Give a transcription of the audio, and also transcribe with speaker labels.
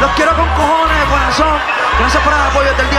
Speaker 1: Los quiero con cojones, de corazón. Gracias por el apoyo del día.